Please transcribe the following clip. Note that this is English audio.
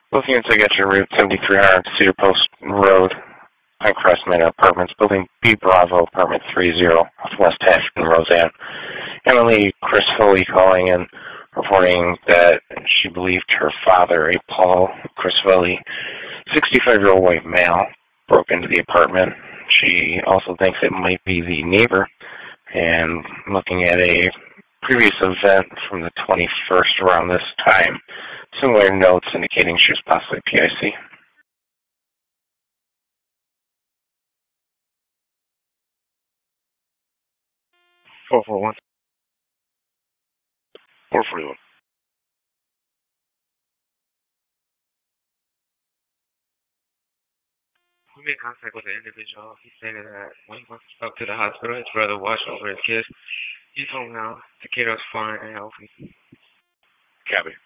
Looking into get your Route 7300 Cedar Post Road, Pinecrest Manor Apartments, Building B Bravo, Apartment 30, off West Ashton, Roseanne. Emily Chris Foley calling in, reporting that she believed her father, a Paul Chris Foley, 65-year-old white male, broke into the apartment. She also thinks it might be the neighbor, and looking at a previous event from the 21st around this time, similar notes indicating she was possibly PIC. 441. 441. We made contact with an individual. He stated that when he went up to the hospital, his brother watched over his kids. He's home now. Takedo's fine and healthy. Copy.